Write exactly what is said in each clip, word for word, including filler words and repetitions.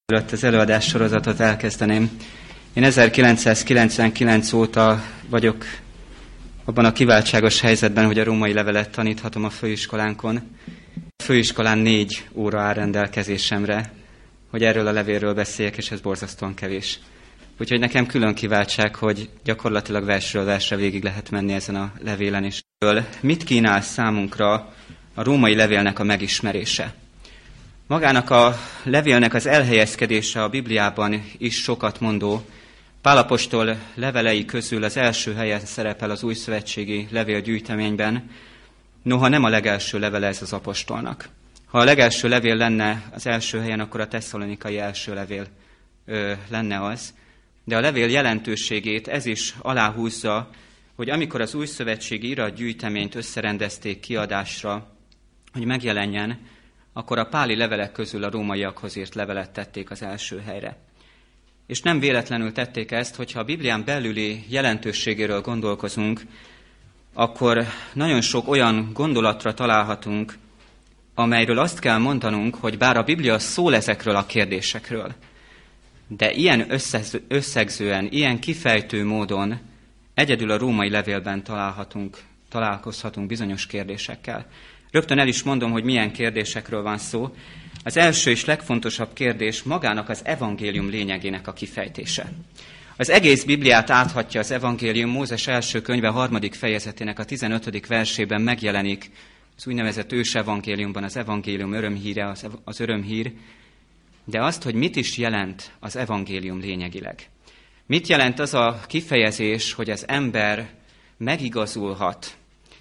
Előtt az előadás sorozatot elkezdeném. Én ezerkilencszázkilencvenkilenc óta vagyok abban a kiváltságos helyzetben, hogy a római levelet taníthatom a főiskolánkon. A főiskolán négy óra áll rendelkezésemre, hogy erről a levélről beszéljek, és ez borzasztóan kevés. Úgyhogy nekem külön kiváltság, hogy gyakorlatilag versről versre végig lehet menni ezen a levélen is. Mit kínál számunkra a római levélnek a megismerése? Magának a levélnek az elhelyezkedése a Bibliában is sokat mondó. Pál apostol levelei közül az első helyen szerepel az újszövetségi levélgyűjteményben, noha nem a legelső levele ez az apostolnak. Ha a legelső levél lenne az első helyen, akkor a tesszalonikai első levél ö, lenne az. De a levél jelentőségét ez is aláhúzza, hogy amikor az újszövetségi iratgyűjteményt összerendezték kiadásra, hogy megjelenjen, akkor a páli levelek közül a rómaiakhoz írt levelet tették az első helyre. És nem véletlenül tették ezt, hogyha a Biblián belüli jelentőségéről gondolkozunk, akkor nagyon sok olyan gondolatra találhatunk, amelyről azt kell mondanunk, hogy bár a Biblia szól ezekről a kérdésekről, de ilyen összegzően, ilyen kifejtő módon egyedül a római levélben találhatunk, találkozhatunk bizonyos kérdésekkel. Rögtön el is mondom, hogy milyen kérdésekről van szó. Az első és legfontosabb kérdés magának az evangélium lényegének a kifejtése. Az egész Bibliát áthatja az evangélium. Mózes első könyve harmadik fejezetének a tizenötödik versében megjelenik az úgynevezett ős evangéliumban az evangélium örömhíre, az, az örömhír, de azt, hogy mit is jelent az evangélium lényegileg. Mit jelent az a kifejezés, hogy az ember megigazulhat,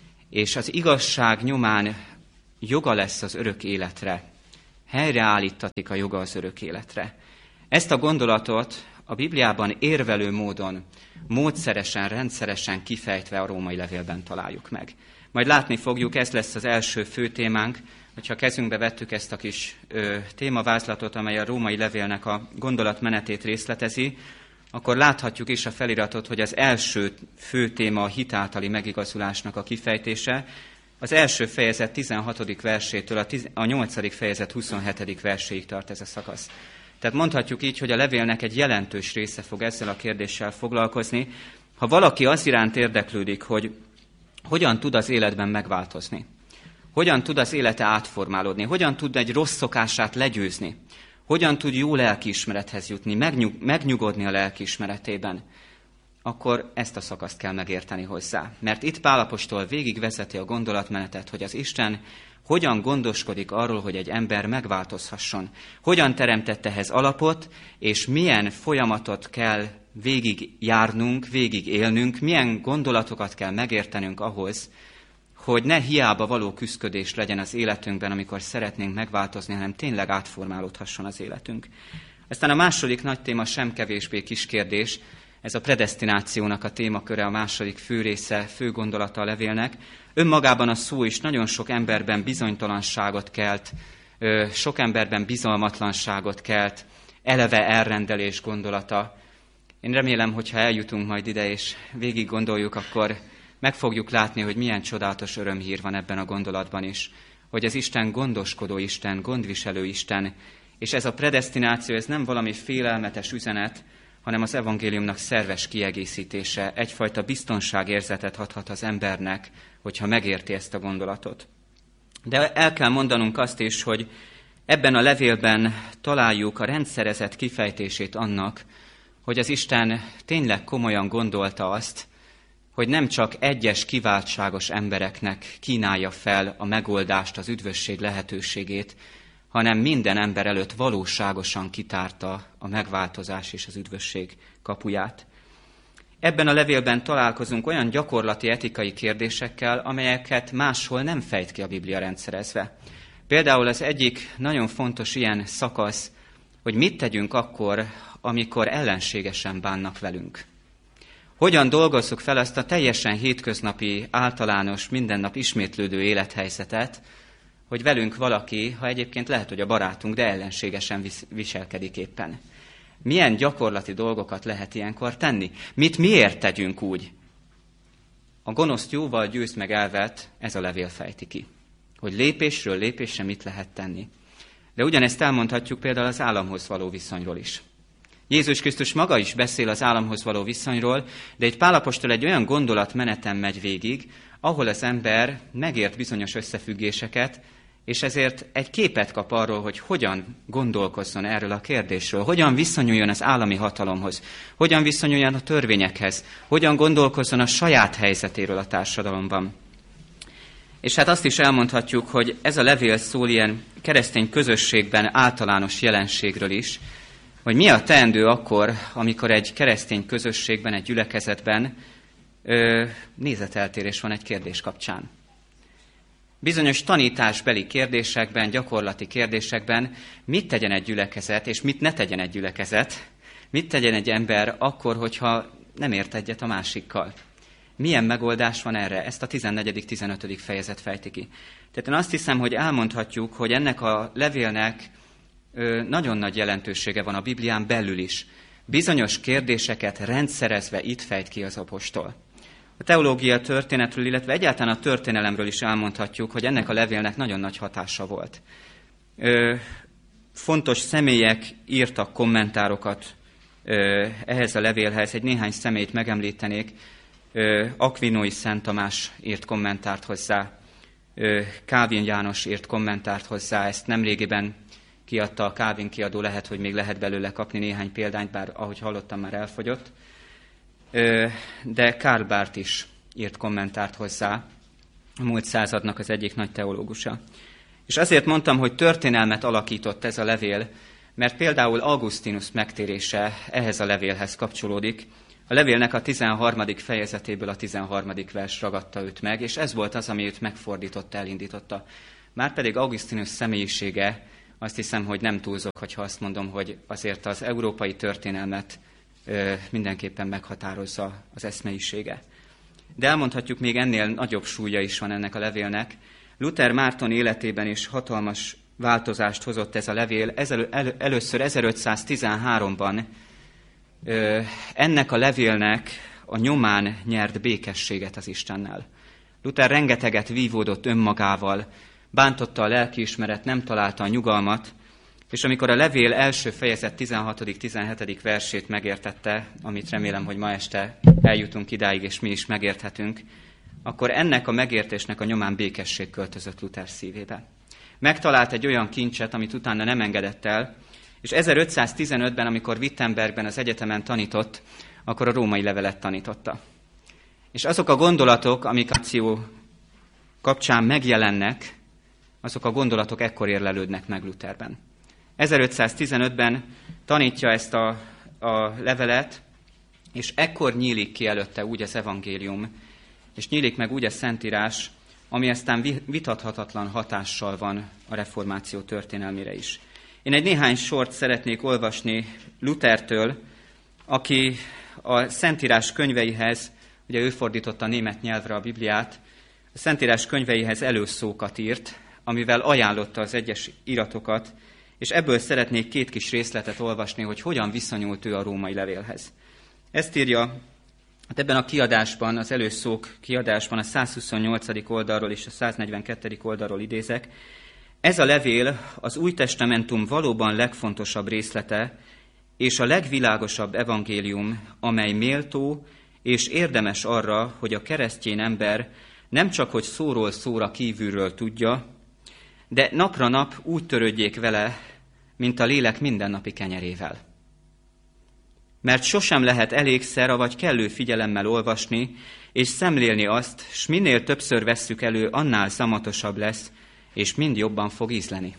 és az igazság nyomán joga lesz az örök életre, helyreállítatik a joga az örök életre. Ezt a gondolatot a Bibliában érvelő módon, módszeresen, rendszeresen kifejtve a római levélben találjuk meg. Majd látni fogjuk, ez lesz az első fő témánk, hogyha kezünkbe vettük ezt a kis ö, témavázlatot, amely a római levélnek a gondolatmenetét részletezi, akkor láthatjuk is a feliratot, hogy az első fő téma a hit általi megigazulásnak a kifejtése. Az első fejezet tizenhatodik versétől a nyolcadik fejezet huszonhetedik verséig tart ez a szakasz. Tehát mondhatjuk így, hogy a levélnek egy jelentős része fog ezzel a kérdéssel foglalkozni. Ha valaki az iránt érdeklődik, hogy hogyan tud az életben megváltozni, hogyan tud az élete átformálódni, hogyan tud egy rossz szokását legyőzni, hogyan tud jó lelkiismerethez jutni, megnyug, megnyugodni a lelkiismeretében, akkor ezt a szakaszt kell megérteni hozzá. Mert itt Pál apostol végigvezeti a gondolatmenetet, hogy az Isten hogyan gondoskodik arról, hogy egy ember megváltozhasson. Hogyan teremtett ehhez alapot, és milyen folyamatot kell végigjárnunk, végigélnünk, milyen gondolatokat kell megértenünk ahhoz, hogy ne hiába való küszködés legyen az életünkben, amikor szeretnénk megváltozni, hanem tényleg átformálódhasson az életünk. Aztán a második nagy téma sem kevésbé kis kérdés, ez a predesztinációnak a témaköre, a második fő része, fő gondolata a levélnek. Önmagában a szó is nagyon sok emberben bizonytalanságot kelt, sok emberben bizalmatlanságot kelt, eleve elrendelés gondolata. Én remélem, hogyha eljutunk majd ide és végig gondoljuk, akkor meg fogjuk látni, hogy milyen csodálatos örömhír van ebben a gondolatban is, hogy az Isten gondoskodó Isten, gondviselő Isten, és ez a predesztináció, ez nem valami félelmetes üzenet, hanem az evangéliumnak szerves kiegészítése, egyfajta biztonságérzetet adhat az embernek, hogyha megérti ezt a gondolatot. De el kell mondanunk azt is, hogy ebben a levélben találjuk a rendszerezett kifejtését annak, hogy az Isten tényleg komolyan gondolta azt, hogy nem csak egyes kiváltságos embereknek kínálja fel a megoldást, az üdvösség lehetőségét, hanem minden ember előtt valóságosan kitárta a megváltozás és az üdvösség kapuját. Ebben a levélben találkozunk olyan gyakorlati etikai kérdésekkel, amelyeket máshol nem fejt ki a Biblia rendszerezve. Például az egyik nagyon fontos ilyen szakasz, hogy mit tegyünk akkor, amikor ellenségesen bánnak velünk. Hogyan dolgozzuk fel azt a teljesen hétköznapi, általános, mindennap ismétlődő élethelyzetet, hogy velünk valaki, ha egyébként lehet, hogy a barátunk, de ellenségesen viselkedik éppen. Milyen gyakorlati dolgokat lehet ilyenkor tenni? Mit miért tegyünk úgy? A gonoszt jóval győzd meg elvet, ez a levél fejti ki. Hogy lépésről lépésre mit lehet tenni. De ugyanezt elmondhatjuk például az államhoz való viszonyról is. Jézus Krisztus maga is beszél az államhoz való viszonyról, de itt Pál apostol egy olyan gondolatmeneten megy végig, ahol az ember megért bizonyos összefüggéseket, és ezért egy képet kap arról, hogy hogyan gondolkozzon erről a kérdésről, hogyan viszonyuljon az állami hatalomhoz, hogyan viszonyuljon a törvényekhez, hogyan gondolkozzon a saját helyzetéről a társadalomban. És hát azt is elmondhatjuk, hogy ez a levél szól ilyen keresztény közösségben általános jelenségről is, hogy mi a teendő akkor, amikor egy keresztény közösségben, egy gyülekezetben ö, nézeteltérés van egy kérdés kapcsán. Bizonyos tanításbeli kérdésekben, gyakorlati kérdésekben mit tegyen egy gyülekezet, és mit ne tegyen egy gyülekezet, mit tegyen egy ember akkor, hogyha nem ért egyet a másikkal. Milyen megoldás van erre? Ezt a tizennegyedik tizenötödik fejezet fejti ki. Tehát én azt hiszem, hogy elmondhatjuk, hogy ennek a levélnek ö, nagyon nagy jelentősége van a Biblián belül is. Bizonyos kérdéseket rendszerezve itt fejt ki az apostol. A teológia történetről, illetve egyáltalán a történelemről is elmondhatjuk, hogy ennek a levélnek nagyon nagy hatása volt. Ö, fontos személyek írtak kommentárokat ö, ehhez a levélhez, egy néhány személyt megemlítenék. Ö, Akvinói Szent Tamás írt kommentárt hozzá, ö, Kálvin János írt kommentárt hozzá, ezt nemrégiben kiadta a Kálvin kiadó, lehet, hogy még lehet belőle kapni néhány példányt, bár ahogy hallottam, már elfogyott. De Karl Barth is írt kommentárt hozzá, a múlt századnak az egyik nagy teológusa. És azért mondtam, hogy történelmet alakított ez a levél, mert például Augustinus megtérése ehhez a levélhez kapcsolódik. A levélnek a tizenharmadik fejezetéből a tizenharmadik vers ragadta őt meg, és ez volt az, ami őt megfordította, elindította. Márpedig Augustinus személyisége, azt hiszem, hogy nem túlzok, hogyha azt mondom, hogy azért az európai történelmet mindenképpen meghatározza az eszmeisége. De elmondhatjuk, még ennél nagyobb súlya is van ennek a levélnek. Luther Márton életében is hatalmas változást hozott ez a levél. Ezelő, el, először ezerötszáztizenháromban ö, ennek a levélnek a nyomán nyert békességet az Istennel. Luther rengeteget vívódott önmagával, bántotta a lelkiismeret, nem találta a nyugalmat, és amikor a levél első fejezet tizenhatodik tizenhetedik versét megértette, amit remélem, hogy ma este eljutunk idáig, és mi is megérthetünk, akkor ennek a megértésnek a nyomán békesség költözött Luther szívébe. Megtalált egy olyan kincset, amit utána nem engedett el, és ezerötszáztizenötben, amikor Wittenbergben az egyetemen tanított, akkor a római levelet tanította. És azok a gondolatok, amik a akció kapcsán megjelennek, azok a gondolatok ekkor érlelődnek meg Lutherben. ezerötszáztizenötben tanítja ezt a, a levelet, és ekkor nyílik ki előtte úgy az evangélium, és nyílik meg úgy a Szentírás, ami aztán vitathatatlan hatással van a reformáció történelmére is. Én egy néhány sort szeretnék olvasni Luthertől, aki a Szentírás könyveihez, ugye ő fordította német nyelvre a Bibliát, a Szentírás könyveihez előszókat írt, amivel ajánlotta az egyes iratokat, és ebből szeretnék két kis részletet olvasni, hogy hogyan viszonyult ő a római levélhez. Ezt írja, hát ebben a kiadásban, az előszók kiadásban a százhuszonnyolcadik oldalról és a száznegyvenkettedik oldalról idézek. Ez a levél az Új Testamentum valóban legfontosabb részlete, és a legvilágosabb evangélium, amely méltó és érdemes arra, hogy a keresztény ember nem csak hogy szóról szóra kívülről tudja, de napra nap úgy törődjék vele, mint a lélek mindennapi kenyerével. Mert sosem lehet elégszer, vagy kellő figyelemmel olvasni, és szemlélni azt, s minél többször vesszük elő, annál zamatosabb lesz, és mind jobban fog ízleni.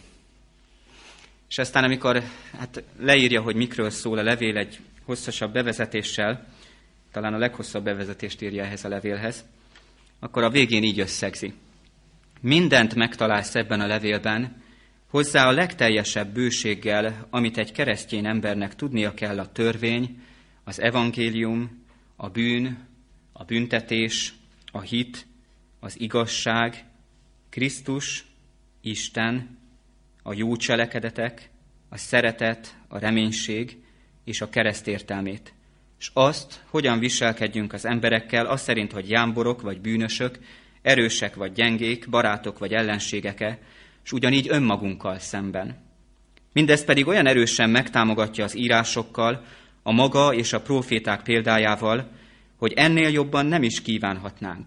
És aztán, amikor hát leírja, hogy mikről szól a levél egy hosszasabb bevezetéssel, talán a leghosszabb bevezetést írja ehhez a levélhez, akkor a végén így összegzi. Mindent megtalálsz ebben a levélben, hozzá a legteljesebb bőséggel, amit egy keresztény embernek tudnia kell a törvény, az evangélium, a bűn, a büntetés, a hit, az igazság, Krisztus, Isten, a jó cselekedetek, a szeretet, a reménység és a kereszt értelmét. És azt, hogyan viselkedjünk az emberekkel, az szerint, hogy jámborok vagy bűnösök, erősek vagy gyengék, barátok vagy ellenségeke, és ugyanígy önmagunkkal szemben. Mindez pedig olyan erősen megtámogatja az írásokkal, a maga és a próféták példájával, hogy ennél jobban nem is kívánhatnánk.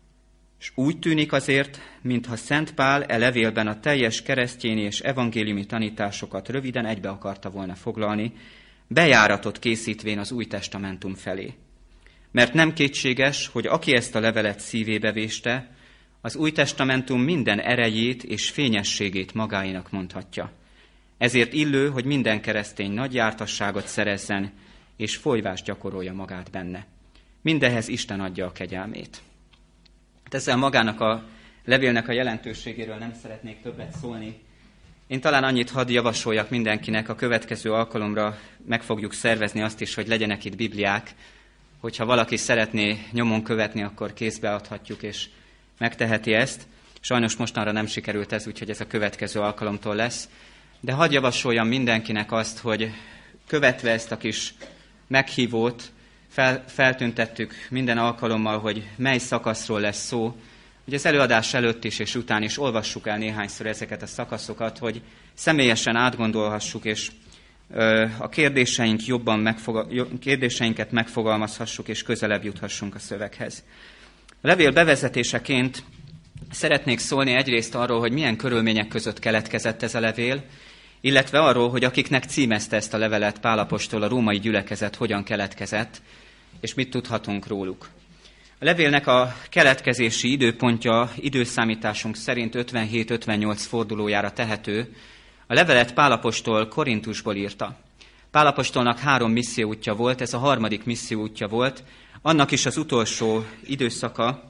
És úgy tűnik azért, mintha Szent Pál e levélben a teljes keresztjéni és evangéliumi tanításokat röviden egybe akarta volna foglalni, bejáratot készítvén az Új Testamentum felé. Mert nem kétséges, hogy aki ezt a levelet szívébe véste, az Új Testamentum minden erejét és fényességét magáénak mondhatja. Ezért illő, hogy minden keresztény nagy jártasságot szerezzen, és folyvást gyakorolja magát benne. Mindehez Isten adja a kegyelmét. Ezzel magának a levélnek a jelentőségéről nem szeretnék többet szólni. Én talán annyit hadd javasoljak mindenkinek, a következő alkalomra meg fogjuk szervezni azt is, hogy legyenek itt bibliák. Hogyha valaki szeretné nyomon követni, akkor kézbe adhatjuk, és megteheti ezt. Sajnos mostanra nem sikerült ez, úgyhogy ez a következő alkalomtól lesz. De hadd javasoljam mindenkinek azt, hogy követve ezt a kis meghívót, fel, feltüntettük minden alkalommal, hogy mely szakaszról lesz szó, hogy az előadás előtt is és után is olvassuk el néhányszor ezeket a szakaszokat, hogy személyesen átgondolhassuk, és ö, a kérdéseink jobban megfogal, kérdéseinket megfogalmazhassuk, és közelebb juthassunk a szöveghez. A levél bevezetéseként szeretnék szólni egyrészt arról, hogy milyen körülmények között keletkezett ez a levél, illetve arról, hogy akiknek címezte ezt a levelet Pál apostol, a római gyülekezet hogyan keletkezett, és mit tudhatunk róluk. A levélnek a keletkezési időpontja időszámításunk szerint ötvenhét-ötvennyolc fordulójára tehető. A levelet Pál apostol Korintusból írta. Pál apostolnak három misszióútja volt, ez a harmadik misszióútja volt, annak is az utolsó időszaka,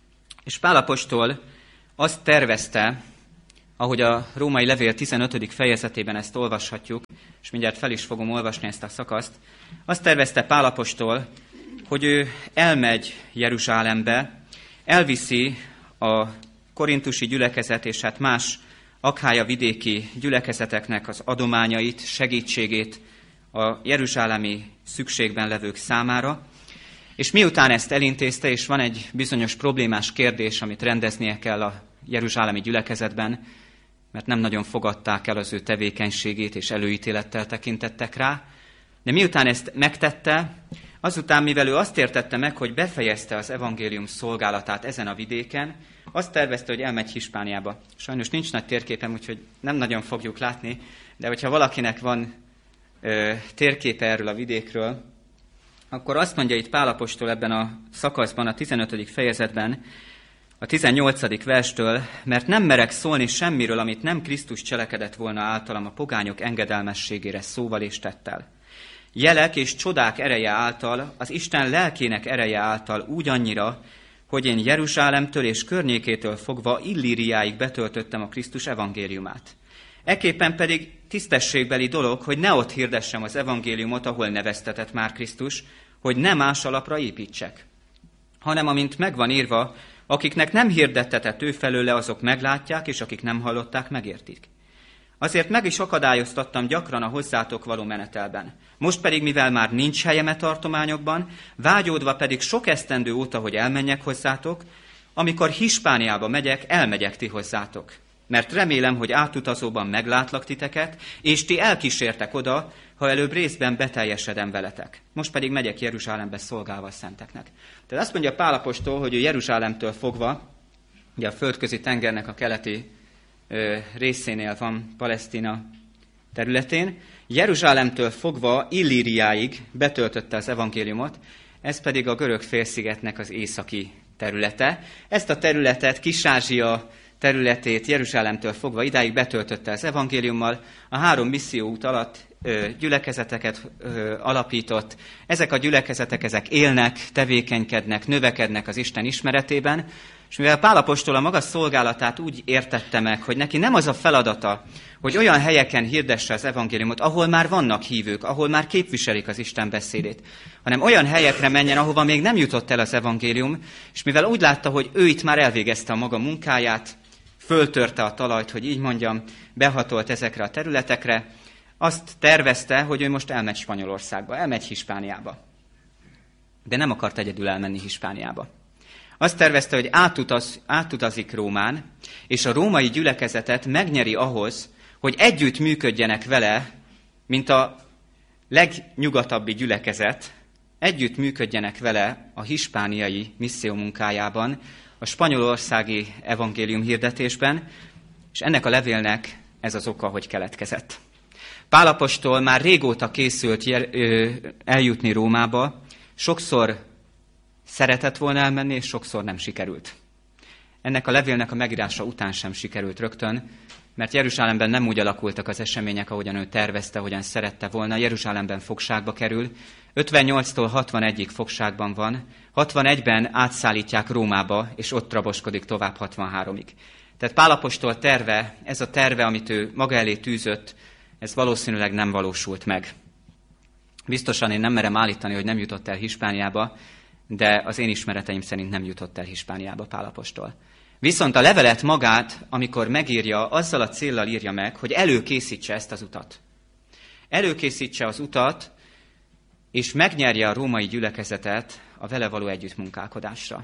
és Pál apostol azt tervezte, ahogy a római levél tizenötödik fejezetében ezt olvashatjuk, és mindjárt fel is fogom olvasni ezt a szakaszt, azt tervezte Pál apostol, hogy ő elmegy Jeruzsálembe, elviszi a korintusi gyülekezet és hát más Akhája vidéki gyülekezeteknek az adományait, segítségét a jeruzsálemi szükségben levők számára, és miután ezt elintézte, és van egy bizonyos problémás kérdés, amit rendeznie kell a jeruzsálemi gyülekezetben, mert nem nagyon fogadták el az ő tevékenységét, és előítélettel tekintettek rá, de miután ezt megtette, azután, mivel ő azt értette meg, hogy befejezte az evangélium szolgálatát ezen a vidéken, azt tervezte, hogy elmegy Hispániába. Sajnos nincs nagy térképem, úgyhogy nem nagyon fogjuk látni, de hogyha valakinek van ö, térképe erről a vidékről, akkor azt mondja itt Pál apostol ebben a szakaszban, a tizenötödik fejezetben, a tizennyolcadik verstől, mert nem merek szólni semmiről, amit nem Krisztus cselekedett volna általam a pogányok engedelmességére szóval és tettel. Jelek és csodák ereje által, az Isten lelkének ereje által úgy annyira, hogy én Jeruzsálemtől és környékétől fogva Illíriáig betöltöttem a Krisztus evangéliumát. Ekképpen pedig tisztességbeli dolog, hogy ne ott hirdessem az evangéliumot, ahol neveztetett már Krisztus, hogy ne más alapra építsek, hanem amint megvan írva, akiknek nem hirdettetett ő felőle, azok meglátják, és akik nem hallották, megértik. Azért meg is akadályoztattam gyakran a hozzátok való menetelben. Most pedig, mivel már nincs helyem e tartományokban, vágyódva pedig sok esztendő óta, hogy elmenjek hozzátok, amikor Hispániába megyek, elmegyek ti hozzátok. Mert remélem, hogy átutazóban meglátlak titeket, és ti elkísértek oda, ha előbb részben beteljesedem veletek. Most pedig megyek Jeruzsálembe szolgálva a szenteknek. Tehát azt mondja Pál apostol, hogy ő Jeruzsálemtől fogva, ugye a földközi tengernek a keleti ö, részénél van, Palesztina területén, Jeruzsálemtől fogva Illíriáig betöltötte az evangéliumot, ez pedig a görög félszigetnek az északi területe. Ezt a területet, Kis-Ázsia területét Jeruzsálemtől fogva idáig betöltötte az evangéliummal, a három misszióút alatt ö, gyülekezeteket ö, alapított. Ezek a gyülekezetek, ezek élnek, tevékenykednek, növekednek az Isten ismeretében, és mivel Pál apostol a maga szolgálatát úgy értette meg, hogy neki nem az a feladata, hogy olyan helyeken hirdesse az evangéliumot, ahol már vannak hívők, ahol már képviselik az Isten beszédét, hanem olyan helyekre menjen, ahova még nem jutott el az evangélium, és mivel úgy látta, hogy ő itt már elvégezte a maga munkáját, föltörte a talajt, hogy így mondjam, behatolt ezekre a területekre, azt tervezte, hogy ő most elmegy Spanyolországba, elmegy Hispániába. De nem akart egyedül elmenni Hispániába. Azt tervezte, hogy átutaz, átutazik Rómán, és a római gyülekezetet megnyeri ahhoz, hogy együtt működjenek vele, mint a legnyugatabbi gyülekezet, együtt működjenek vele a hispániai misszió munkájában, a spanyolországi evangélium hirdetésben, és ennek a levélnek ez az oka, hogy keletkezett. Pál apostol már régóta készült eljutni Rómába, sokszor szeretett volna elmenni, és sokszor nem sikerült. Ennek a levélnek a megírása után sem sikerült rögtön, mert Jeruzsálemben nem úgy alakultak az események, ahogyan ő tervezte, ahogyan szerette volna. Jeruzsálemben fogságba kerül, ötvennyolctól hatvanegyig fogságban van, hatvanegyben átszállítják Rómába, és ott raboskodik tovább hatvanháromig. Tehát Pál apostol terve, ez a terve, amit ő maga elé tűzött, ez valószínűleg nem valósult meg. Biztosan én nem merem állítani, hogy nem jutott el Hispániába, de az én ismereteim szerint nem jutott el Hispániába Pál apostol. Viszont a levelet magát, amikor megírja, azzal a céllal írja meg, hogy előkészítse ezt az utat. Előkészítse az utat, és megnyerje a római gyülekezetet a vele való együttmunkálkodásra.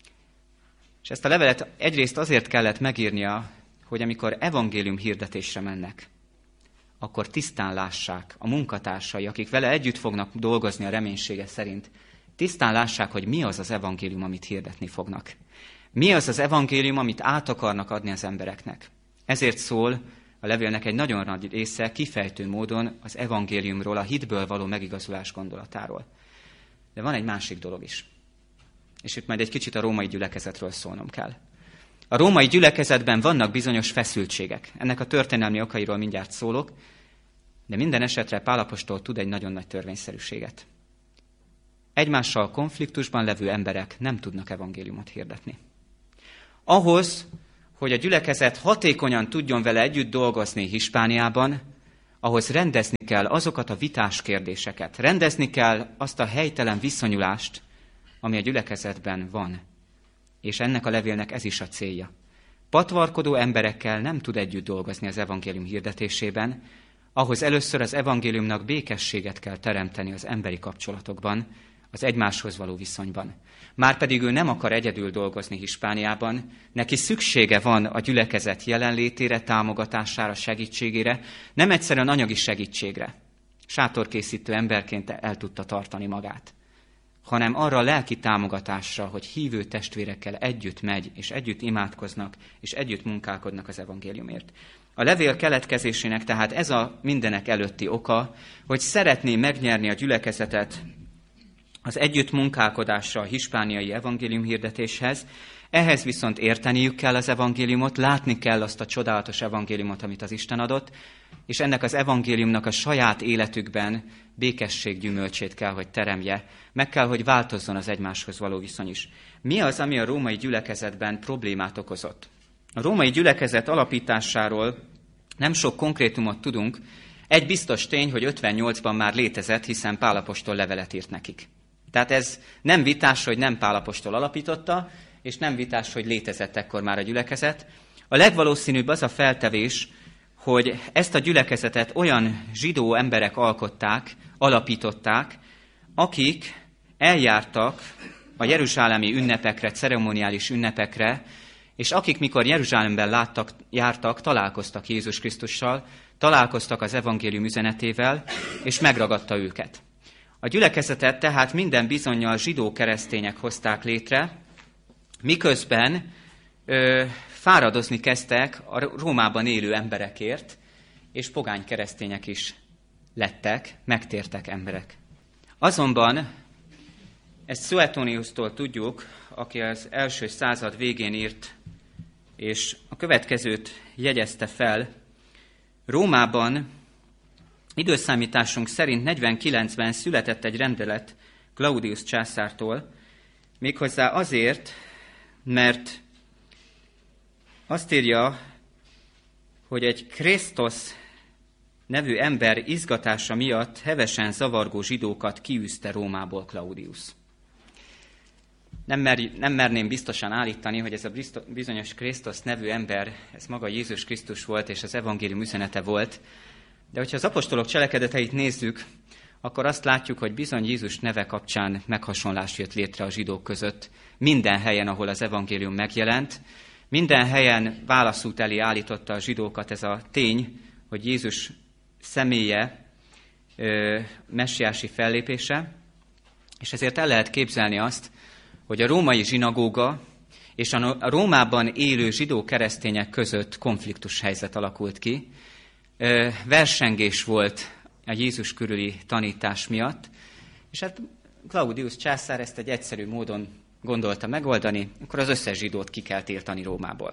És ezt a levelet egyrészt azért kellett megírnia, hogy amikor evangélium hirdetésre mennek, akkor tisztán lássák a munkatársai, akik vele együtt fognak dolgozni a reménysége szerint, tisztán lássák, hogy mi az az evangélium, amit hirdetni fognak. Mi az az evangélium, amit át akarnak adni az embereknek. Ezért szól a levélnek egy nagyon nagy része kifejtő módon az evangéliumról, a hitből való megigazulás gondolatáról. De van egy másik dolog is. És itt majd egy kicsit a római gyülekezetről szólnom kell. A római gyülekezetben vannak bizonyos feszültségek. Ennek a történelmi okairól mindjárt szólok, de minden esetre Pál apostol tud egy nagyon nagy törvényszerűséget. Egymással konfliktusban levő emberek nem tudnak evangéliumot hirdetni. Ahhoz, hogy a gyülekezet hatékonyan tudjon vele együtt dolgozni Hispániában, ahhoz rendezni kell azokat a vitás kérdéseket, rendezni kell azt a helytelen viszonyulást, ami a gyülekezetben van. És ennek a levélnek ez is a célja. Patvarkodó emberekkel nem tud együtt dolgozni az evangélium hirdetésében, ahhoz először az evangéliumnak békességet kell teremteni az emberi kapcsolatokban, az egymáshoz való viszonyban. Márpedig ő nem akar egyedül dolgozni Hispániában, neki szüksége van a gyülekezet jelenlétére, támogatására, segítségére, nem egyszerűen anyagi segítségre. Sátorkészítő emberként el tudta tartani magát, hanem arra a lelki támogatásra, hogy hívő testvérekkel együtt megy, és együtt imádkoznak, és együtt munkálkodnak az evangéliumért. A levél keletkezésének tehát ez a mindenek előtti oka, hogy szeretné megnyerni a gyülekezetet az együtt munkálkodásra a hispániai evangélium hirdetéshez, ehhez viszont érteniük kell az evangéliumot, látni kell azt a csodálatos evangéliumot, amit az Isten adott, és ennek az evangéliumnak a saját életükben békesség gyümölcsét kell, hogy teremje, meg kell, hogy változzon az egymáshoz való viszony is. Mi az, ami a római gyülekezetben problémát okozott? A római gyülekezet alapításáról nem sok konkrétumot tudunk, egy biztos tény, hogy ötvennyolcban már létezett, hiszen Pál apostol levelet írt nekik. Tehát ez nem vitás, hogy nem Pál apostol alapította, és nem vitás, hogy létezett ekkor már a gyülekezet. A legvalószínűbb az a feltevés, hogy ezt a gyülekezetet olyan zsidó emberek alkották, alapították, akik eljártak a jeruzsálemi ünnepekre, ceremoniális ünnepekre, és akik mikor Jeruzsálemben láttak, jártak, találkoztak Jézus Krisztussal, találkoztak az evangélium üzenetével, és megragadta őket. A gyülekezetet tehát minden bizonnyal zsidó keresztények hozták létre, miközben ö, fáradozni kezdtek a Rómában élő emberekért, és pogány keresztények is lettek, megtértek emberek. Azonban ezt Suetoniustól tudjuk, aki az első század végén írt, és a következőt jegyezte fel. Rómában időszámításunk szerint negyvenkilencben született egy rendelet Claudius császártól, méghozzá azért, mert azt írja, hogy egy Krisztus nevű ember izgatása miatt hevesen zavargó zsidókat kiűzte Rómából Claudius. Nem, mer, nem merném biztosan állítani, hogy ez a bizonyos Krisztus nevű ember, ez maga Jézus Krisztus volt, és az evangélium üzenete volt, de hogyha az apostolok cselekedeteit nézzük, akkor azt látjuk, hogy bizony Jézus neve kapcsán meghasonlás jött létre a zsidók között. Minden helyen, ahol az evangélium megjelent, minden helyen válaszút elé állította a zsidókat ez a tény, hogy Jézus személye, messiási fellépése, és ezért el lehet képzelni azt, hogy a római zsinagóga és a Rómában élő zsidó keresztények között konfliktus helyzet alakult ki. Versengés volt a Jézus körüli tanítás miatt, és hát Claudius császár ezt egy egyszerű módon gondolta megoldani, akkor az összes zsidót ki kell tiltani Rómából.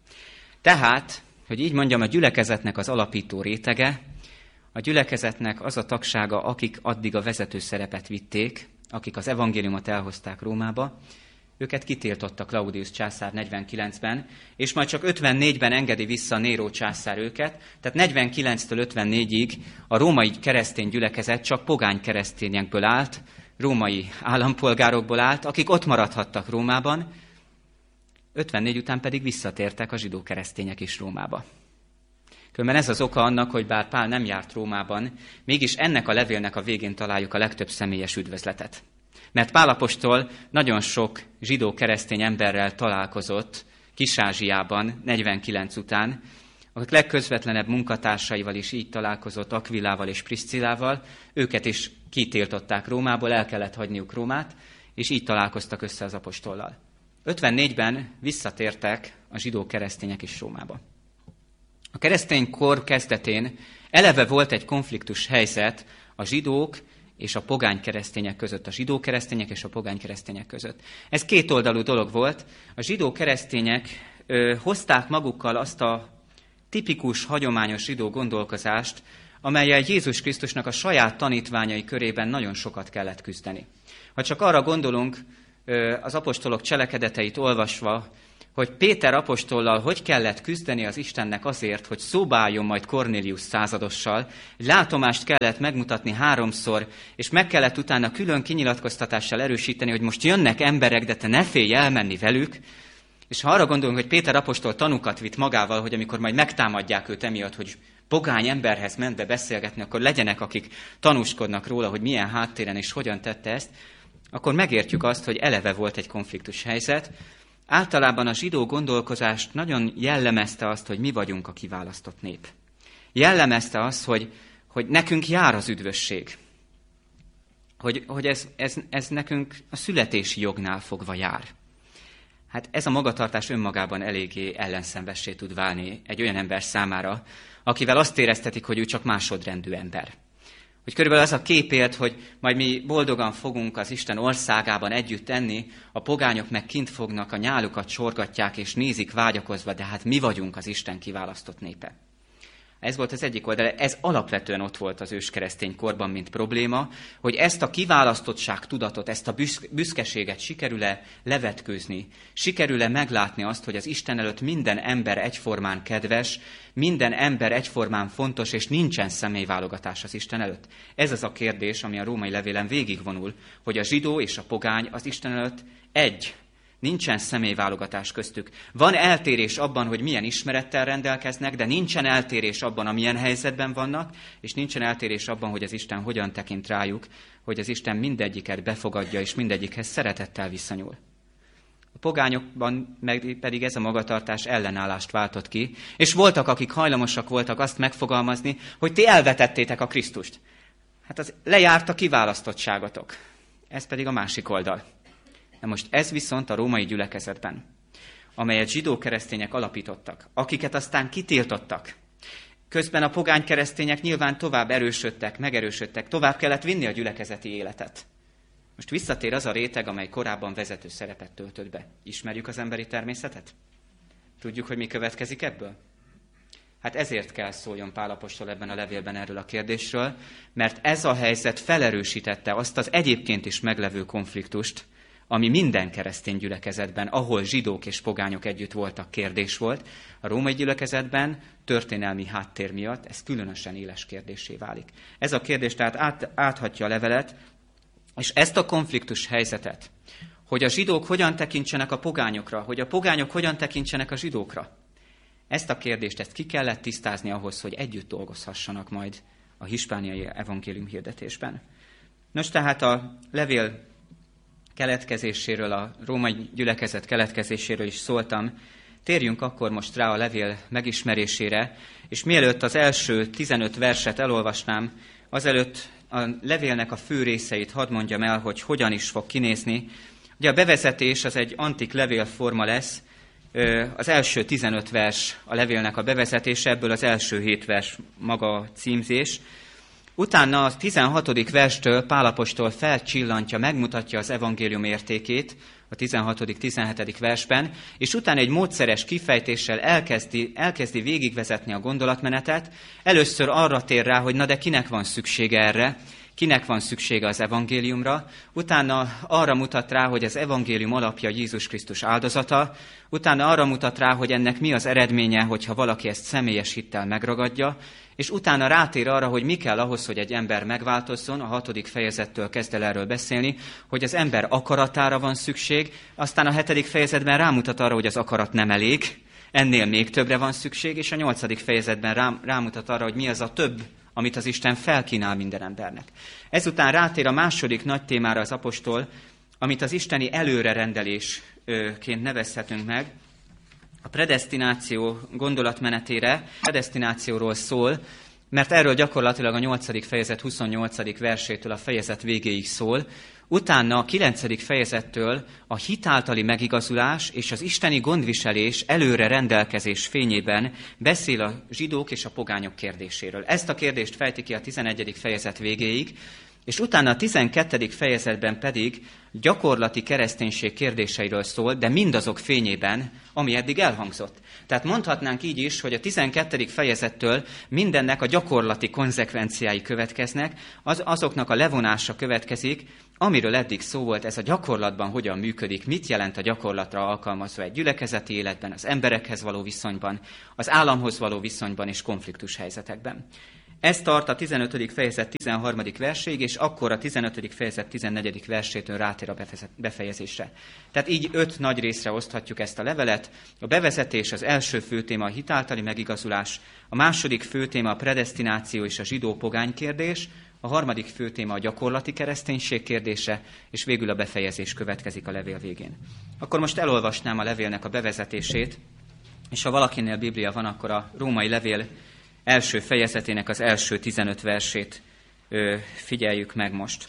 Tehát, hogy így mondjam, a gyülekezetnek az alapító rétege, a gyülekezetnek az a tagsága, akik addig a vezető szerepet vitték, akik az evangéliumot elhozták Rómába, őket kitiltotta Claudius császár negyvenkilencben, és majd csak ötvennégyben engedi vissza Néró császár őket, tehát negyvenkilenctől ötvennégyig a római keresztény gyülekezet csak pogány keresztényekből állt, római állampolgárokból állt, akik ott maradhattak Rómában, ötvennégy után pedig visszatértek a zsidó keresztények is Rómába. Különben ez az oka annak, hogy bár Pál nem járt Rómában, mégis ennek a levélnek a végén találjuk a legtöbb személyes üdvözletet. Mert Pál apostol nagyon sok zsidó keresztény emberrel találkozott Kis-Ázsiában negyvenkilenc után, akik legközvetlenebb munkatársaival is így találkozott, Akvilával és Priscillával, őket is kitiltották Rómából, el kellett hagyniuk Rómát, és így találkoztak össze az apostollal. ötvennégyben visszatértek a zsidó keresztények is Rómába. A keresztény kor kezdetén eleve volt egy konfliktus helyzet a zsidók és a pogány keresztények között, a zsidó keresztények és a pogány keresztények között. Ez kétoldalú dolog volt. A zsidó keresztények ö, hozták magukkal azt a tipikus, hagyományos zsidó gondolkozást, amellyel Jézus Krisztusnak a saját tanítványai körében nagyon sokat kellett küzdeni. Ha csak arra gondolunk, ö, az apostolok cselekedeteit olvasva, hogy Péter apostollal hogy kellett küzdeni az Istennek azért, hogy szóba álljon majd Kornélius századossal, egy látomást kellett megmutatni háromszor, és meg kellett utána külön kinyilatkoztatással erősíteni, hogy most jönnek emberek, de te ne félj elmenni velük. És ha arra gondolunk, hogy Péter apostol tanukat vitt magával, hogy amikor majd megtámadják őt emiatt, hogy pogány emberhez ment be beszélgetni, akkor legyenek, akik tanúskodnak róla, hogy milyen háttéren és hogyan tette ezt, akkor megértjük azt, hogy eleve volt egy konfliktus helyzet. Általában a zsidó gondolkozást nagyon jellemezte azt, hogy mi vagyunk a kiválasztott nép. Jellemezte azt, hogy, hogy nekünk jár az üdvösség. Hogy, hogy ez, ez, ez nekünk a születési jognál fogva jár. Hát ez a magatartás önmagában eléggé ellenszenvessé tud válni egy olyan ember számára, akivel azt éreztetik, hogy ő csak másodrendű ember. Hogy körülbelül az a kép élt, hogy majd mi boldogan fogunk az Isten országában együtt enni, a pogányok meg kint fognak, a nyálukat sorgatják és nézik vágyakozva, de hát mi vagyunk az Isten kiválasztott népe. Ez volt az egyik oldal, ez alapvetően ott volt az őskeresztény korban, mint probléma, hogy ezt a kiválasztottság tudatot, ezt a büszkeséget sikerül-e levetkőzni, sikerül-e meglátni azt, hogy az Isten előtt minden ember egyformán kedves, minden ember egyformán fontos, és nincsen személyválogatás az Isten előtt. Ez az a kérdés, ami a római levélen végigvonul, hogy a zsidó és a pogány az Isten előtt egy. Nincsen személyválogatás köztük. Van eltérés abban, hogy milyen ismerettel rendelkeznek, de nincsen eltérés abban, amilyen helyzetben vannak, és nincsen eltérés abban, hogy az Isten hogyan tekint rájuk, hogy az Isten mindegyiket befogadja, és mindegyikhez szeretettel viszonyul. A pogányokban pedig ez a magatartás ellenállást váltott ki, és voltak, akik hajlamosak voltak azt megfogalmazni, hogy ti elvetettétek a Krisztust. Hát az lejárt a kiválasztottságotok. Ez pedig a másik oldal. Na most ez viszont a római gyülekezetben, amelyet zsidó keresztények alapítottak, akiket aztán kitiltottak. Közben a pogány keresztények nyilván tovább erősödtek, megerősödtek, tovább kellett vinni a gyülekezeti életet. Most visszatér az a réteg, amely korábban vezető szerepet töltött be. Ismerjük az emberi természetet? Tudjuk, hogy mi következik ebből? Hát ezért kell szóljon Pál apostol ebben a levélben erről a kérdésről, mert ez a helyzet felerősítette azt az egyébként is meglevő konfliktust, ami minden keresztény gyülekezetben, ahol zsidók és pogányok együtt voltak, kérdés volt. A római gyülekezetben történelmi háttér miatt ez különösen éles kérdéssé válik. Ez a kérdés tehát át, áthatja a levelet, és ezt a konfliktus helyzetet, hogy a zsidók hogyan tekintsenek a pogányokra, hogy a pogányok hogyan tekintsenek a zsidókra, ezt a kérdést ezt ki kellett tisztázni ahhoz, hogy együtt dolgozhassanak majd a hispániai evangélium hirdetésben. Nos, tehát a levél keletkezéséről, a római gyülekezet keletkezéséről is szóltam. Térjünk akkor most rá a levél megismerésére, és mielőtt az első tizenöt verset elolvasnám, azelőtt a levélnek a fő részeit hadd mondjam el, hogy hogyan is fog kinézni. Ugye a bevezetés az egy antik levélforma lesz, az első tizenöt vers a levélnek a bevezetése, ebből az első hét vers maga a címzés. Utána a tizenhatodik verstől Pál apostol felcsillantja, megmutatja az evangélium értékét a tizenhatodik tizenhetedik versben, és utána egy módszeres kifejtéssel elkezdi, elkezdi végigvezetni a gondolatmenetet. Először arra tér rá, hogy na de kinek van szüksége erre, kinek van szüksége az evangéliumra, utána arra mutat rá, hogy az evangélium alapja Jézus Krisztus áldozata, utána arra mutat rá, hogy ennek mi az eredménye, hogyha valaki ezt személyes hittel megragadja, és utána rátér arra, hogy mi kell ahhoz, hogy egy ember megváltozzon, a hatodik fejezettől kezd el erről beszélni, hogy az ember akaratára van szükség, aztán a hetedik fejezetben rámutat arra, hogy az akarat nem elég, ennél még többre van szükség, és a nyolcadik fejezetben rám, rámutat arra, hogy mi az a több, amit az Isten felkínál minden embernek. Ezután rátér a második nagy témára az apostol, amit az isteni előrerendelésként nevezhetünk meg, a predesztináció gondolatmenetére, predesztinációról szól, mert erről gyakorlatilag a nyolcadik fejezet huszonnyolcadik versétől a fejezet végéig szól. Utána a kilencedik fejezettől a hitáltali megigazulás és az isteni gondviselés előre rendelkezés fényében beszél a zsidók és a pogányok kérdéséről. Ezt a kérdést fejti ki a tizenegyedik fejezet végéig, és utána a tizenkettedik fejezetben pedig gyakorlati kereszténység kérdéseiről szól, de mindazok fényében, ami eddig elhangzott. Tehát mondhatnánk így is, hogy a tizenkettedik fejezettől mindennek a gyakorlati konzekvenciái következnek, az, azoknak a levonása következik, amiről eddig szó volt, ez a gyakorlatban hogyan működik, mit jelent a gyakorlatra alkalmazva egy gyülekezeti életben, az emberekhez való viszonyban, az államhoz való viszonyban és konfliktus helyzetekben. Ez tart a tizenötödik fejezet tizenharmadik verséig, és akkor a tizenötödik fejezet tizennegyedik versétől rátér a befejezésre. Tehát így öt nagy részre oszthatjuk ezt a levelet. A bevezetés, az első főtéma a hitáltali megigazulás, a második főtéma a predesztináció és a zsidó-pogány kérdés, a harmadik főtéma a gyakorlati kereszténység kérdése, és végül a befejezés következik a levél végén. Akkor most elolvasnám a levélnek a bevezetését, és ha valakinél Biblia van, akkor a római levél első fejezetének az első tizenöt versét ö, figyeljük meg most.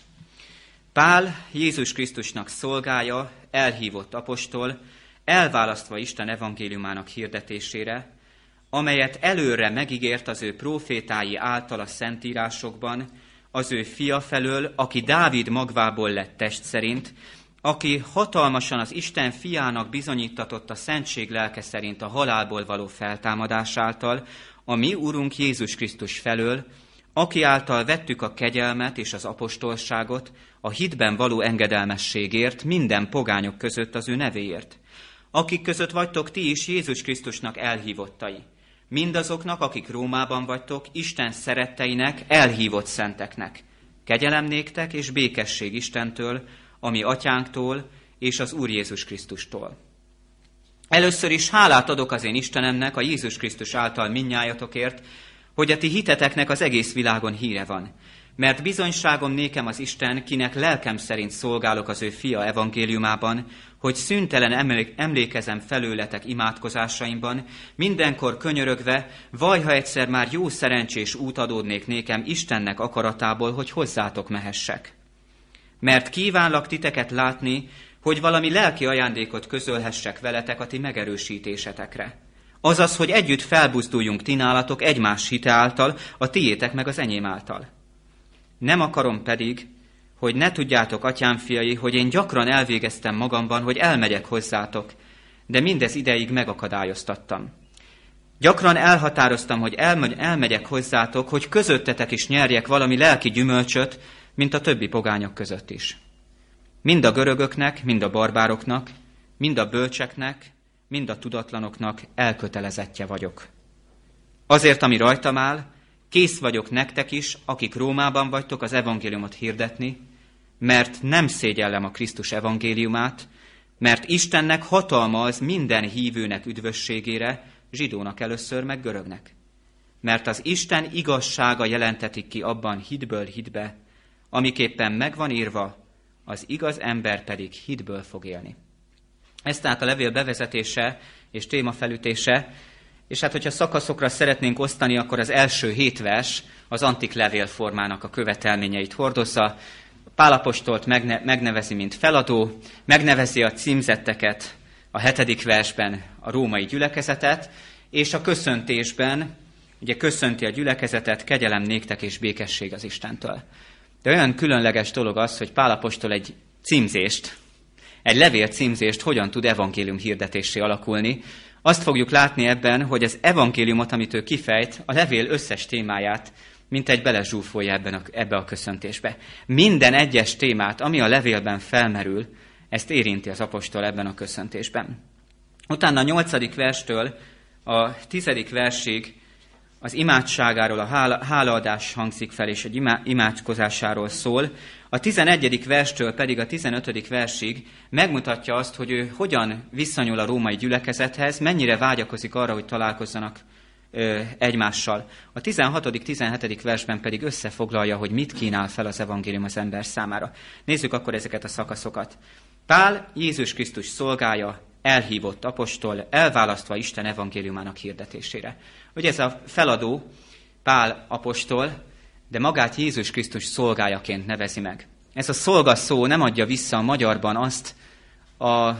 Pál, Jézus Krisztusnak szolgája, elhívott apostol, elválasztva Isten evangéliumának hirdetésére, amelyet előre megígért az ő prófétái által a szentírásokban, az ő fia felől, aki Dávid magvából lett test szerint, aki hatalmasan az Isten fiának bizonyítatott a szentség lelke szerint a halálból való feltámadás által, a mi Urunk Jézus Krisztus felől, aki által vettük a kegyelmet és az apostolságot, a hitben való engedelmességért, minden pogányok között az ő nevéért. Akik között vagytok ti is Jézus Krisztusnak elhívottai. Mindazoknak, akik Rómában vagytok, Isten szeretteinek, elhívott szenteknek. Kegyelem néktek és békesség Istentől, ami atyánktól és az Úr Jézus Krisztustól. Először is hálát adok az én Istenemnek a Jézus Krisztus által mindnyájatokért, hogy a ti hiteteknek az egész világon híre van. Mert bizonyságom nékem az Isten, kinek lelkem szerint szolgálok az ő fia evangéliumában, hogy szüntelen emlékezem felőletek imádkozásaimban, mindenkor könyörögve, vaj, ha egyszer már jó szerencsés út adódnék nékem Istennek akaratából, hogy hozzátok mehessek. Mert kívánlak titeket látni, hogy valami lelki ajándékot közölhessek veletek a ti megerősítésetekre. Azaz, hogy együtt felbuzduljunk ti nálatok egymás hite által, a tiétek meg az enyém által. Nem akarom pedig, hogy ne tudjátok, atyám fiai, hogy én gyakran elvégeztem magamban, hogy elmegyek hozzátok, de mindez ideig megakadályoztattam. Gyakran elhatároztam, hogy elmegy, elmegyek hozzátok, hogy közöttetek is nyerjek valami lelki gyümölcsöt, mint a többi pogányok között is. Mind a görögöknek, mind a barbároknak, mind a bölcseknek, mind a tudatlanoknak elkötelezettje vagyok. Azért, ami rajtam áll, kész vagyok nektek is, akik Rómában vagytok, az evangéliumot hirdetni, mert nem szégyellem a Krisztus evangéliumát, mert Istennek hatalma az minden hívőnek üdvösségére, zsidónak először, meg görögnek. Mert az Isten igazsága jelentetik ki abban hitből hitbe, amiképpen megvan írva, az igaz ember pedig hitből fog élni. Ez tehát a levél bevezetése, és témafelütése. És hát, hogyha szakaszokra szeretnénk osztani, akkor az első hét vers az antik levélformának a követelményeit hordozza. Pál apostolt megne- megnevezi, mint feladó, megnevezi a címzetteket a hetedik versben a római gyülekezetet, és a köszöntésben ugye köszönti a gyülekezetet, kegyelem néktek és békesség az Istentől. De olyan különleges dolog az, hogy Pál apostol egy címzést, egy levél címzést hogyan tud evangélium hirdetésé alakulni. Azt fogjuk látni ebben, hogy az evangéliumot, amit ő kifejt, a levél összes témáját, mint egy belezsúfolja ebben a, ebbe a köszöntésbe. Minden egyes témát, ami a levélben felmerül, ezt érinti az apostol ebben a köszöntésben. Utána a nyolcadik verstől a tizedik versig az imádságáról, a hála, hálaadás hangzik fel, és egy imá, imádkozásáról szól. A tizenegyedik verstől pedig a tizenötödik versig megmutatja azt, hogy ő hogyan viszonyul a római gyülekezethez, mennyire vágyakozik arra, hogy találkozzanak ö, egymással. A tizenhatodik tizenhetedik versben pedig összefoglalja, hogy mit kínál fel az evangélium az ember számára. Nézzük akkor ezeket a szakaszokat. Pál, Jézus Krisztus szolgája, elhívott apostol, elválasztva Isten evangéliumának hirdetésére. Ugye ez a feladó, Pál apostol, de magát Jézus Krisztus szolgájaként nevezi meg. Ez a szolga szó nem adja vissza a magyarban azt a, az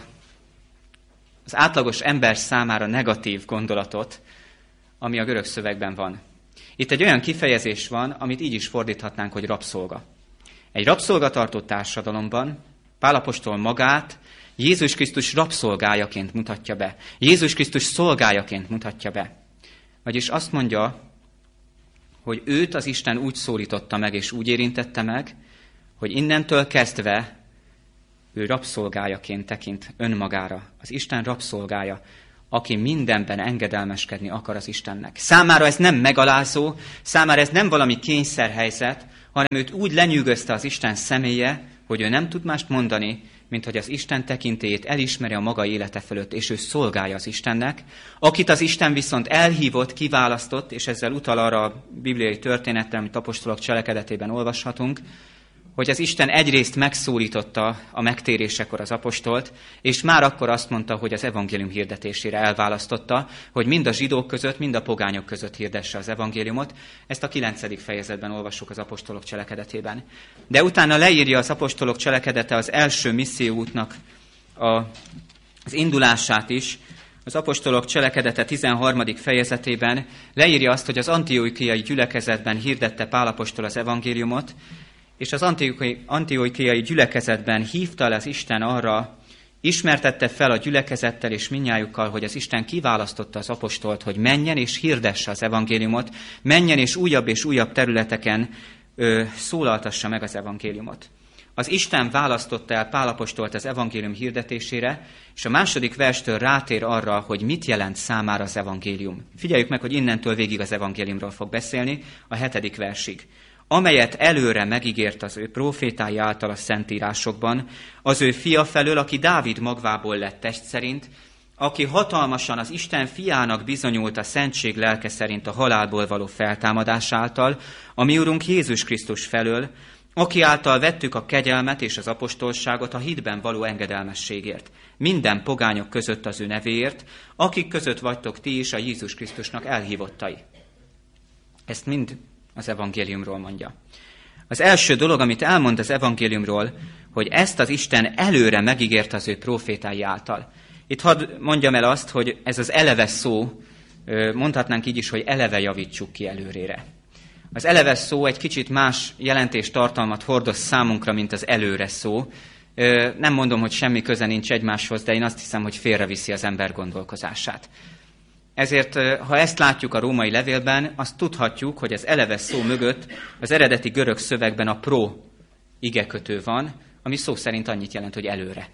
átlagos ember számára negatív gondolatot, ami a görög szövegben van. Itt egy olyan kifejezés van, amit így is fordíthatnánk, hogy rabszolga. Egy rabszolgatartó társadalomban Pál apostol magát Jézus Krisztus rabszolgájaként mutatja be. Jézus Krisztus szolgájaként mutatja be. Vagyis azt mondja, hogy őt az Isten úgy szólította meg, és úgy érintette meg, hogy innentől kezdve ő rabszolgájaként tekint önmagára. Az Isten rabszolgája, aki mindenben engedelmeskedni akar az Istennek. Számára ez nem megalázó, számára ez nem valami kényszerhelyzet, hanem őt úgy lenyűgözte az Isten személye, hogy ő nem tud mást mondani, mint hogy az Isten tekintélyét elismeri a maga élete fölött, és ő szolgálja az Istennek, akit az Isten viszont elhívott, kiválasztott, és ezzel utal arra a bibliai történetre, amit apostolok cselekedetében olvashatunk, hogy az Isten egyrészt megszólította a megtérésekor az apostolt, és már akkor azt mondta, hogy az evangélium hirdetésére elválasztotta, hogy mind a zsidók között, mind a pogányok között hirdesse az evangéliumot. Ezt a kilencedik fejezetben olvassuk az apostolok cselekedetében. De utána leírja az apostolok cselekedete az első misszióútnak a, az indulását is. Az apostolok cselekedete tizenharmadik fejezetében leírja azt, hogy az antiochiai gyülekezetben hirdette Pál apostol az evangéliumot, és az antiochiai gyülekezetben hívta el az Isten arra, ismertette fel a gyülekezettel és mindnyájukkal, hogy az Isten kiválasztotta az apostolt, hogy menjen és hirdesse az evangéliumot, menjen és újabb és újabb területeken ö, szólaltassa meg az evangéliumot. Az Isten választotta el Pál apostolt az evangélium hirdetésére, és a második verstől rátér arra, hogy mit jelent számára az evangélium. Figyeljük meg, hogy innentől végig az evangéliumról fog beszélni, a hetedik versig. Amelyet előre megígért az ő prófétái által a szentírásokban, az ő fia felől, aki Dávid magvából lett test szerint, aki hatalmasan az Isten fiának bizonyult a szentség lelke szerint a halálból való feltámadás által, a mi Urunk Jézus Krisztus felől, aki által vettük a kegyelmet és az apostolságot a hitben való engedelmességért, minden pogányok között az ő nevéért, akik között vagytok ti is a Jézus Krisztusnak elhívottai. Ezt mind az evangéliumról mondja. Az első dolog, amit elmond az evangéliumról, hogy ezt az Isten előre megígért az ő prófétái által. Itt hadd mondjam el azt, hogy ez az eleve szó, mondhatnánk így is, hogy eleve javítsuk ki előrére. Az eleve szó egy kicsit más jelentéstartalmat hordoz számunkra, mint az előre szó. Nem mondom, hogy semmi köze nincs egymáshoz, de én azt hiszem, hogy félreviszi az ember gondolkozását. Ezért, ha ezt látjuk a római levélben, azt tudhatjuk, hogy az eleve szó mögött az eredeti görög szövegben a pro igekötő van, ami szó szerint annyit jelent, hogy előre.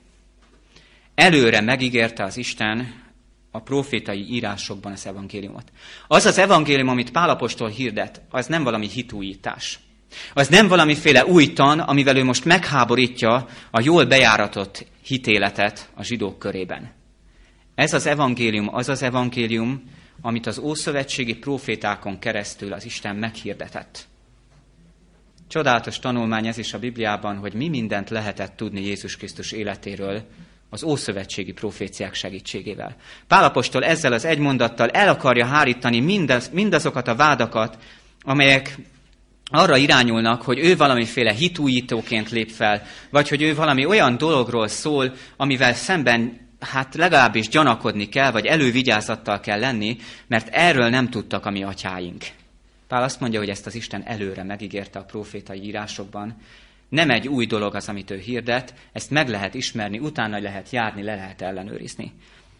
Előre megígérte az Isten a profétai írásokban az evangéliumot. Az az evangélium, amit Pál apostol hirdet, az nem valami hitújítás. Az nem valamiféle új tan, amivel ő most megháborítja a jól bejáratott hitéletet a zsidók körében. Ez az evangélium, az az evangélium, amit az ószövetségi profétákon keresztül az Isten meghirdetett. Csodálatos tanulmány ez is a Bibliában, hogy mi mindent lehetett tudni Jézus Krisztus életéről az ószövetségi proféciák segítségével. Pál apostol ezzel az egy mondattal el akarja hárítani mindaz, mindazokat a vádakat, amelyek arra irányulnak, hogy ő valamiféle hitújítóként lép fel, vagy hogy ő valami olyan dologról szól, amivel szemben hát legalábbis gyanakodni kell, vagy elővigyázattal kell lenni, mert erről nem tudtak a mi atyáink. Pál azt mondja, hogy ezt az Isten előre megígérte a prófétai írásokban. Nem egy új dolog az, amit ő hirdet, ezt meg lehet ismerni, utána lehet járni, le lehet ellenőrizni.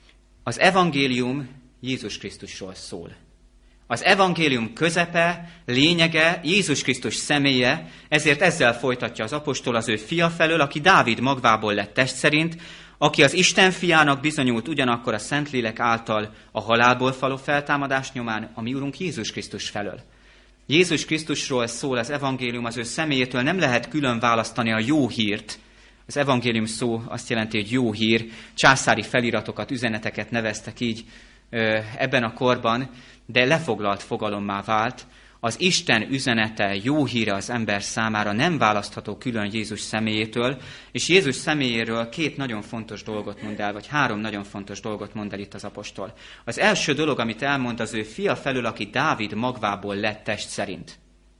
Az evangélium Jézus Krisztusról szól. Az evangélium közepe, lényege Jézus Krisztus személye, ezért ezzel folytatja az apostol az ő fia felől, aki Dávid magvából lett test szerint, aki az Isten fiának bizonyult ugyanakkor a Szentlélek által a halálból való feltámadás nyomán a mi Urunk Jézus Krisztus felől. Jézus Krisztusról szól az evangélium, az ő személyétől nem lehet külön választani a jó hírt. Az evangélium szó azt jelenti, hogy jó hír, császári feliratokat, üzeneteket neveztek így ebben a korban, de lefoglalt fogalommá vált. Az Isten üzenete, jó híre az ember számára nem választható külön Jézus személyétől, és Jézus személyéről két nagyon fontos dolgot mond el, vagy három nagyon fontos dolgot mond el itt az apostol. Az első dolog, amit elmond, az ő fia felől, aki Dávid magvából lett test szerint.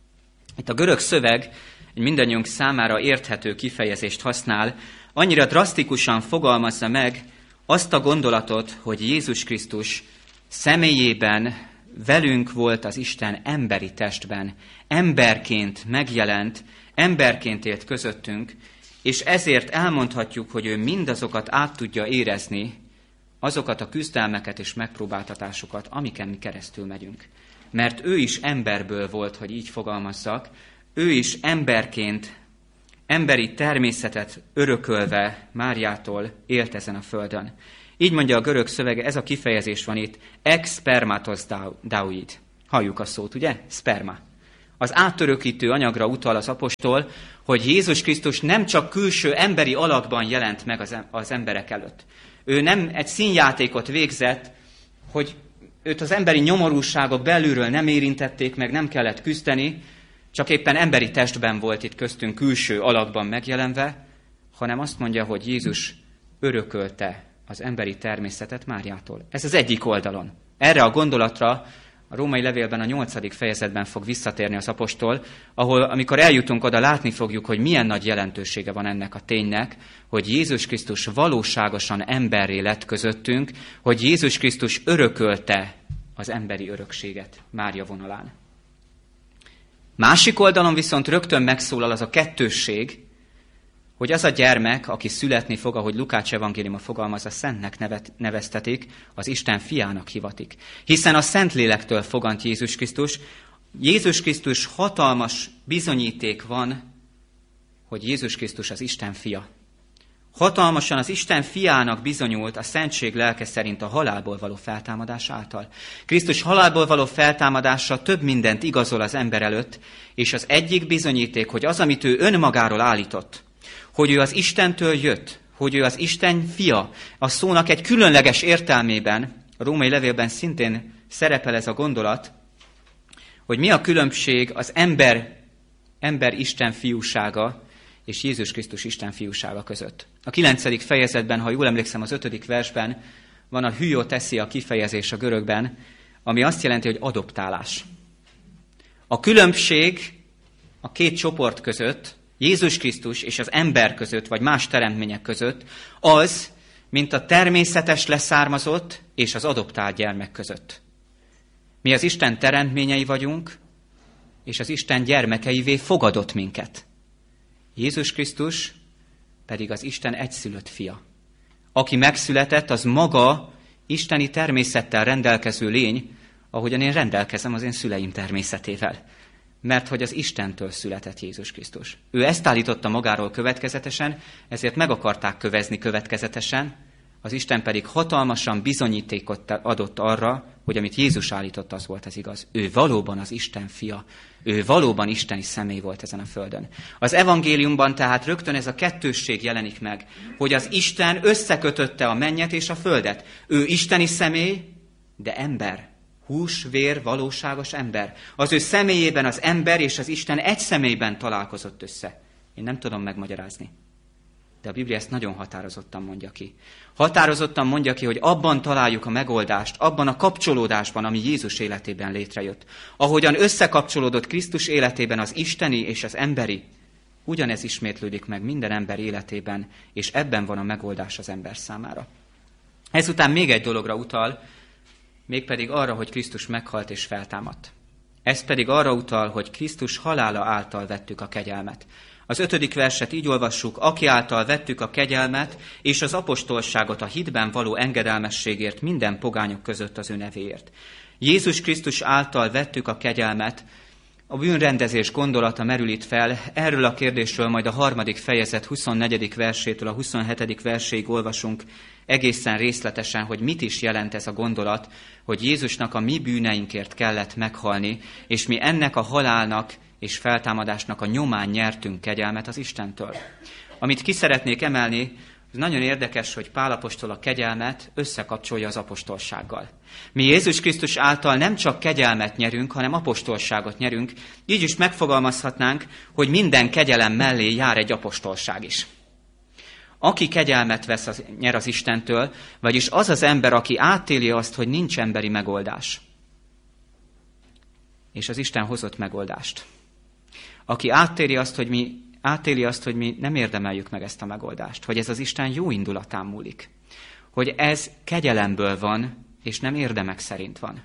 Itt a görög szöveg egy mindannyiunk számára érthető kifejezést használ, annyira drasztikusan fogalmazza meg azt a gondolatot, hogy Jézus Krisztus személyében velünk volt az Isten emberi testben, emberként megjelent, emberként élt közöttünk, és ezért elmondhatjuk, hogy ő mindazokat át tudja érezni, azokat a küzdelmeket és megpróbáltatásokat, amiken mi keresztül megyünk. Mert ő is emberből volt, hogy így fogalmazzak, ő is emberként, emberi természetet örökölve Máriától élt ezen a földön. Így mondja a görög szövege, ez a kifejezés van itt, ex spermatos dauid. Halljuk a szót, ugye? Sperma. Az átörökítő anyagra utal az apostol, hogy Jézus Krisztus nem csak külső emberi alakban jelent meg az emberek előtt. Ő nem egy színjátékot végzett, hogy őt az emberi nyomorúságok belülről nem érintették meg, nem kellett küzdeni, csak éppen emberi testben volt itt köztünk külső alakban megjelenve, hanem azt mondja, hogy Jézus örökölte az emberi természetet Máriától. Ez az egyik oldalon. Erre a gondolatra a római levélben a nyolcadik fejezetben fog visszatérni az apostol, ahol amikor eljutunk oda, látni fogjuk, hogy milyen nagy jelentősége van ennek a ténynek, hogy Jézus Krisztus valóságosan emberré lett közöttünk, hogy Jézus Krisztus örökölte az emberi örökséget Mária vonalán. Másik oldalon viszont rögtön megszólal az a kettősség, hogy az a gyermek, aki születni fog, ahogy Lukács evangéliuma fogalmazza, szentnek nevet, neveztetik, az Isten fiának hivatik. Hiszen a Szentlélektől fogant Jézus Krisztus. Jézus Krisztus hatalmas bizonyíték van, hogy Jézus Krisztus az Isten fia. Hatalmasan az Isten fiának bizonyult a szentség lelke szerint a halálból való feltámadás által. Krisztus halálból való feltámadása több mindent igazol az ember előtt, és az egyik bizonyíték, hogy az, amit ő önmagáról állított, hogy ő az Istentől jött, hogy ő az Isten fia, a szónak egy különleges értelmében, a római levélben szintén szerepel ez a gondolat, hogy mi a különbség az ember, ember Isten fiúsága és Jézus Krisztus Isten fiúsága között. A kilencedik fejezetben, ha jól emlékszem, az ötödik versben van a hüioteszi a kifejezés a görögben, ami azt jelenti, hogy adoptálás. A különbség a két csoport között, Jézus Krisztus és az ember között, vagy más teremtmények között, az, mint a természetes leszármazott és az adoptált gyermek között. Mi az Isten teremtményei vagyunk, és az Isten gyermekeivé fogadott minket. Jézus Krisztus pedig az Isten egyszülött fia. Aki megszületett, az maga isteni természettel rendelkező lény, ahogyan én rendelkezem az én szüleim természetével. Mert hogy az Istentől született Jézus Krisztus. Ő ezt állította magáról következetesen, ezért meg akarták kövezni következetesen, az Isten pedig hatalmasan bizonyítékot adott arra, hogy amit Jézus állított, az volt az igaz. Ő valóban az Isten fia. Ő valóban isteni személy volt ezen a földön. Az evangéliumban tehát rögtön ez a kettősség jelenik meg, hogy az Isten összekötötte a mennyet és a földet. Ő isteni személy, de ember. Hús, vér, valóságos ember. Az ő személyében az ember és az Isten egy személyben találkozott össze. Én nem tudom megmagyarázni. De a Biblia ezt nagyon határozottan mondja ki. Határozottan mondja ki, hogy abban találjuk a megoldást, abban a kapcsolódásban, ami Jézus életében létrejött. Ahogyan összekapcsolódott Krisztus életében az isteni és az emberi, ugyanez ismétlődik meg minden ember életében, és ebben van a megoldás az ember számára. Ezután még egy dologra utal, mégpedig arra, hogy Krisztus meghalt és feltámadt. Ez pedig arra utal, hogy Krisztus halála által vettük a kegyelmet. Az ötödik verset így olvassuk, aki által vettük a kegyelmet és az apostolságot a hitben való engedelmességért minden pogányok között az ő nevéért. Jézus Krisztus által vettük a kegyelmet, a bűnrendezés gondolata merül itt fel, erről a kérdésről majd a harmadik fejezet huszonnegyedik versétől a huszonhetedik verséig olvasunk egészen részletesen, hogy mit is jelent ez a gondolat, hogy Jézusnak a mi bűneinkért kellett meghalni, és mi ennek a halálnak és feltámadásnak a nyomán nyertünk kegyelmet az Istentől. Amit ki szeretnék emelni, ez nagyon érdekes, hogy Pál apostol a kegyelmet összekapcsolja az apostolsággal. Mi Jézus Krisztus által nem csak kegyelmet nyerünk, hanem apostolságot nyerünk. Így is megfogalmazhatnánk, hogy minden kegyelem mellé jár egy apostolság is. Aki kegyelmet vesz, az, nyer az Istentől, vagyis az az ember, aki átéli azt, hogy nincs emberi megoldás. És az Isten hozott megoldást. Aki átéli azt, hogy mi Átéli azt, hogy mi nem érdemeljük meg ezt a megoldást, hogy ez az Isten jó indulatán múlik, hogy ez kegyelemből van, és nem érdemek szerint van.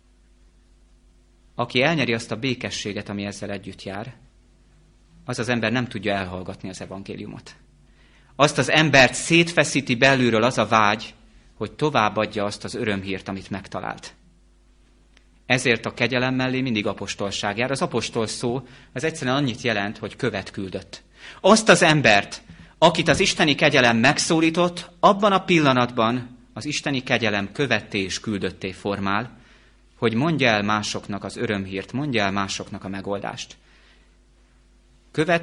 Aki elnyeri azt a békességet, ami ezzel együtt jár, az az ember nem tudja elhallgatni az evangéliumot. Azt az embert szétfeszíti belülről az a vágy, hogy továbbadja azt az örömhírt, amit megtalált. Ezért a kegyelem mellé mindig apostolság jár. Az apostol szó az egyszerűen annyit jelent, hogy követ küldött. Azt az embert, akit az isteni kegyelem megszólított, abban a pillanatban az isteni kegyelem követté és küldötté formál, hogy mondja el másoknak az örömhírt, mondja el másoknak a megoldást. Követ